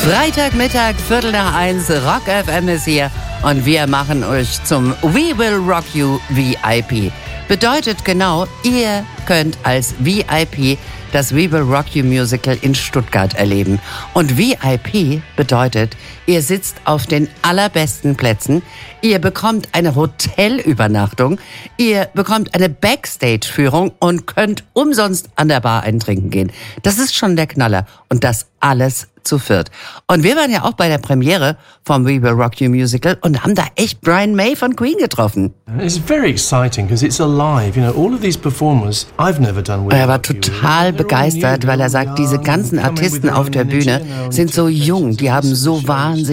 Freitagmittag, 1:15, Rock FM ist hier und wir machen euch zum We Will Rock You VIP. Bedeutet genau, ihr könnt als VIP das We Will Rock You Musical in Stuttgart erleben. Und VIP bedeutet, ihr sitzt auf den allerbesten Plätzen, ihr bekommt eine Hotelübernachtung, ihr bekommt eine Backstage-Führung und könnt umsonst an der Bar eintrinken gehen. Das ist schon der Knaller und das alles zu viert. Und wir waren ja auch bei der Premiere vom We Will Rock You Musical und haben da echt Brian May von Queen getroffen. It's very exciting because it's alive. You know, all of these performers I've never done. Er war total begeistert, weil er sagt, diese ganzen Artisten auf der Bühne sind so jung, die haben so wahnsinnig